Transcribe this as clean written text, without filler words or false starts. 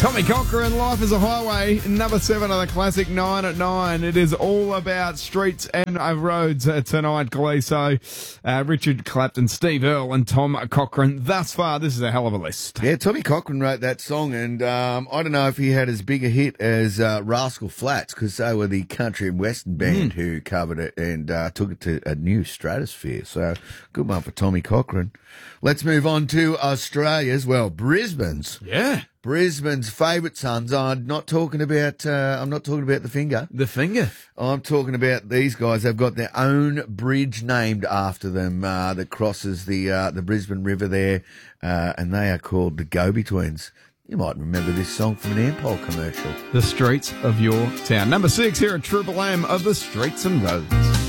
Tommy Cochrane, Life is a Highway, number 7 on the classic 9 at 9. It is all about streets and roads tonight, Glee. So, Richard Clapton, Steve Earle and Tom Cochrane. Thus far, this is a hell of a list. Yeah, Tommy Cochrane wrote that song, and I don't know if he had as big a hit as Rascal Flatts, because they were the country and western band who covered it and took it to a new stratosphere. So, good one for Tommy Cochrane. Let's move on to Australia's, well, Brisbane's. Yeah. Brisbane's favourite sons. I'm not talking about the Finger. The Finger. I'm talking about these guys. They've got their own bridge named after them that crosses the Brisbane River there, and they are called the Gobi Twins. You might remember this song from an Ampol commercial. The Streets of Your Town. Number 6 here at Triple M of the Streets and Roads.